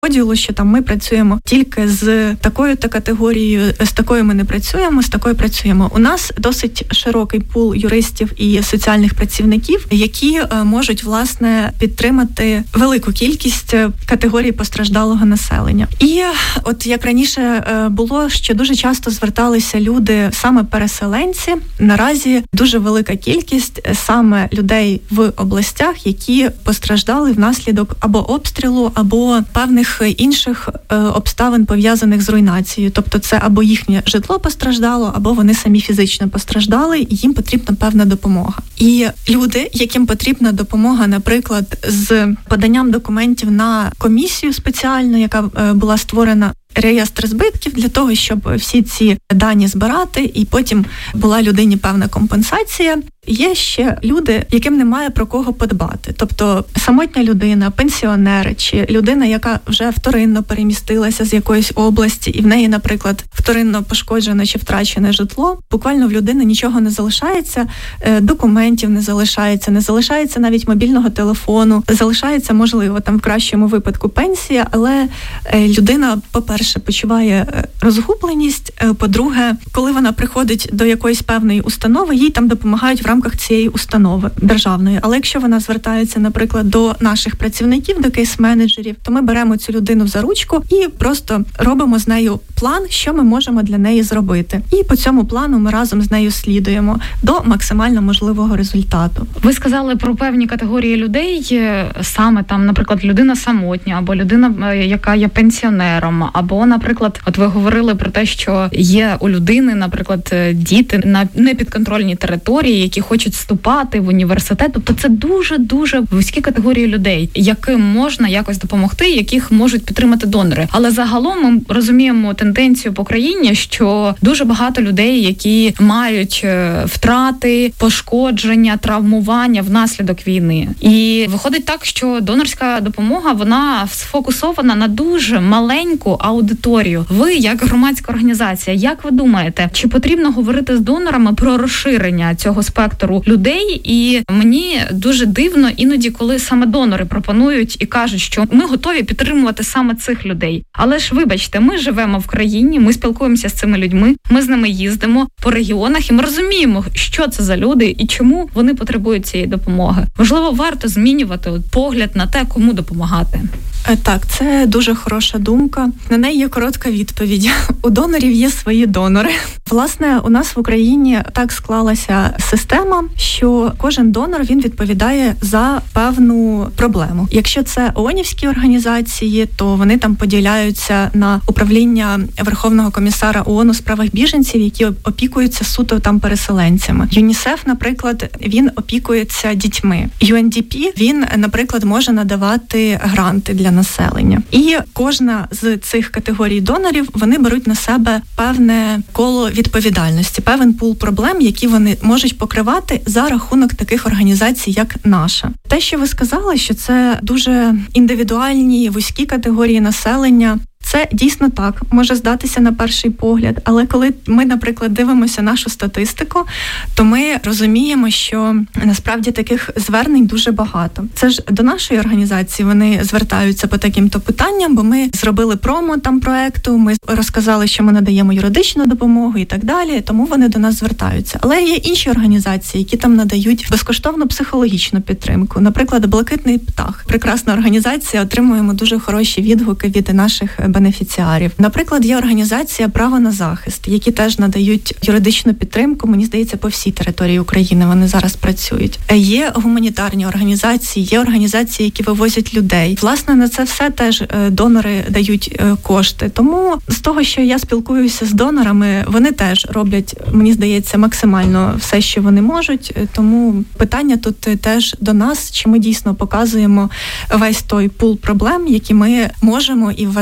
поділу, що там ми працюємо тільки з такою-то категорією, з такою ми не працюємо, з такою працюємо. У нас досить широкий пул юристів і соціальних працівників, які можуть, власне, підтримати велику кількість категорій постраждалого населення. І от як раніше було, що дуже часто зверталися люди, саме переселенці, наразі дуже велика кількість саме людей в областях, які постраждали внаслідок або обстрілу, або певних інших обставин, пов'язаних з руйнацією. Тобто це або їхнє житло постраждало, або вони самі фізично постраждали, і їм потрібна певна допомога. І люди, яким потрібна допомога, наприклад, з поданням документів на комісію спеціальну, яка була створена, реєстр збитків для того, щоб всі ці дані збирати, і потім була людині певна компенсація. Є ще люди, яким немає про кого подбати. Тобто самотня людина, пенсіонер чи людина, яка вже вторинно перемістилася з якоїсь області, і в неї, наприклад, вторинно пошкоджене чи втрачене житло. Буквально в людини нічого не залишається, документів не залишається навіть мобільного телефону, залишається, можливо, там в кращому випадку пенсія, але людина, по-перше, почуває розгубленість, по-друге, коли вона приходить до якоїсь певної установи, їй там допомагають в рамках цієї установи державної. Але якщо вона звертається, наприклад, до наших працівників, до кейс-менеджерів, то ми беремо цю людину за ручку і просто робимо з нею план, що ми можемо для неї зробити. І по цьому плану ми разом з нею слідуємо до максимально можливого результату. Ви сказали про певні категорії людей, саме там, наприклад, людина самотня, або людина, яка є пенсіонером, або, наприклад, от ви говорили про те, що є у людини, наприклад, діти на непідконтрольній території, які хочуть вступати в університет. Тобто це дуже-дуже вузькі категорії людей, яким можна якось допомогти, яких можуть підтримати донори. Але загалом ми розуміємо тенденцію по країні, що дуже багато людей, які мають втрати, пошкодження, травмування внаслідок війни. І виходить так, що донорська допомога, вона сфокусована на дуже маленьку аудиторію. Ви, як громадська організація, як ви думаєте, чи потрібно говорити з донорами про розширення цього спектру людей? І мені дуже дивно іноді, коли саме донори пропонують і кажуть, що ми готові підтримувати саме цих людей. Але ж, вибачте, ми живемо в країні, ми спілкуємося з цими людьми, ми з ними їздимо по регіонах, і ми розуміємо, що це за люди і чому вони потребують цієї допомоги. Можливо, варто змінювати погляд на те, кому допомагати. Так, це дуже хороша думка. На неї є коротка відповідь. У донорів є свої донори. Власне, у нас в Україні так склалася система, що кожен донор, він відповідає за певну проблему. Якщо це ООНівські організації, то вони там поділяються на управління Верховного комісара ООН у справах біженців, які опікуються суто там переселенцями. ЮНІСЕФ, наприклад, він опікується дітьми. UNDP, він, наприклад, може надавати гранти для населення. І кожна з цих категорій донорів, вони беруть на себе певне коло відповідальності, певен пул проблем, які вони можуть покривати за рахунок таких організацій, як наша. Те, що ви сказали, що це дуже індивідуальні, вузькі категорії населення, це дійсно так, може здатися на перший погляд, але коли ми, наприклад, дивимося нашу статистику, то ми розуміємо, що насправді таких звернень дуже багато. Це ж до нашої організації вони звертаються по таким-то питанням, бо ми зробили промо там проекту, ми розказали, що ми надаємо юридичну допомогу і так далі, тому вони до нас звертаються. Але є інші організації, які там надають безкоштовну психологічну підтримку. Наприклад, Блакитний птах. Прекрасна організація, отримуємо дуже хороші відгуки від наших бенефіціарів. Наприклад, є організація «Право на захист», які теж надають юридичну підтримку, мені здається, по всій території України вони зараз працюють. Є гуманітарні організації, є організації, які вивозять людей. Власне, на це все теж донори дають кошти. Тому з того, що я спілкуюся з донорами, вони теж роблять, мені здається, максимально все, що вони можуть. Тому питання тут теж до нас, чи ми дійсно показуємо весь той пул проблем, які ми можемо і вважаємо за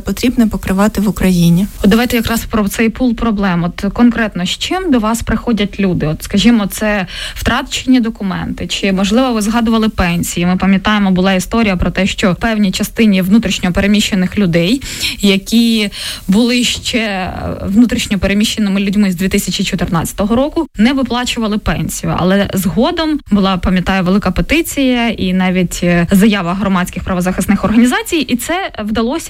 потрібне покривати в Україні. Давайте якраз про цей пул проблем. От конкретно з чим до вас приходять люди? От, скажімо, це втрачені документи, чи, можливо, ви згадували пенсії. Ми пам'ятаємо, була історія про те, що певній частині внутрішньо переміщених людей, які були ще внутрішньо переміщеними людьми з 2014 року, не виплачували пенсію. Але згодом була, пам'ятаю, велика петиція і навіть заява громадських правозахисних організацій, і це вдалося